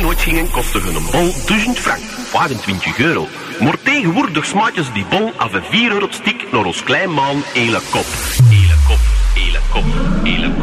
nooit gingen, kostte hun een bol 1000 frank, 25 euro. Maar tegenwoordig smaakjes die bol af een 4 euro stik naar ons klein maan, hele kop. Hele kop, hele kop, hele kop.